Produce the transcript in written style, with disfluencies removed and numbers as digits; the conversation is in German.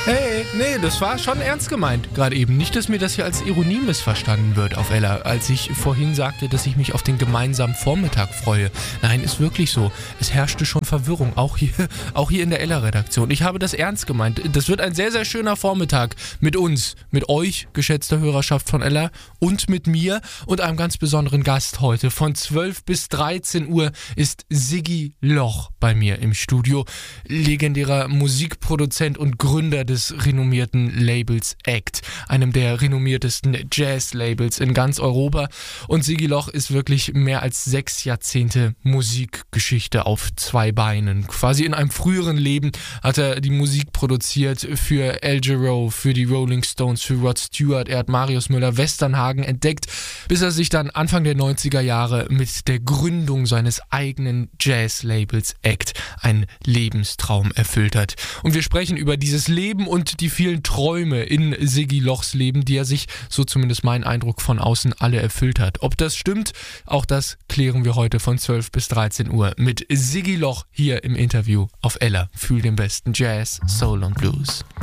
Hey, nee, das war schon ernst gemeint. Gerade eben. Nicht, dass mir das hier als Ironie missverstanden wird auf Ella, als ich vorhin sagte, dass ich mich auf den gemeinsamen Vormittag freue. Nein, ist wirklich so. Es herrschte schon Verwirrung, auch hier in der Ella-Redaktion. Ich habe das ernst gemeint. Das wird ein sehr, sehr schöner Vormittag mit uns, mit euch, geschätzte Hörerschaft von Ella, und mit mir und einem ganz besonderen Gast heute. Von 12 bis 13 Uhr ist Sigi Loch bei mir im Studio. Legendärer Musikproduzent und Gründer des renommierten Labels ACT, einem der renommiertesten Jazz-Labels in ganz Europa. Und Sigi Loch ist wirklich mehr als 6 Jahrzehnte Musikgeschichte auf 2 Beinen. Quasi in einem früheren Leben hat er die Musik produziert für Al Jarreau, für die Rolling Stones, für Rod Stewart. Er hat Marius Müller-Westernhagen entdeckt, bis er sich dann Anfang der 90er Jahre mit der Gründung seines eigenen Jazz-Labels ACT einen Lebenstraum erfüllt hat. Und wir sprechen über dieses Leben und die vielen Träume in Sigi Lochs Leben, die er sich, so zumindest mein Eindruck von außen, alle erfüllt hat. Ob das stimmt, auch das klären wir heute von 12 bis 13 Uhr mit Sigi Loch hier im Interview auf Ella. Fühl den besten Jazz, Soul und Blues.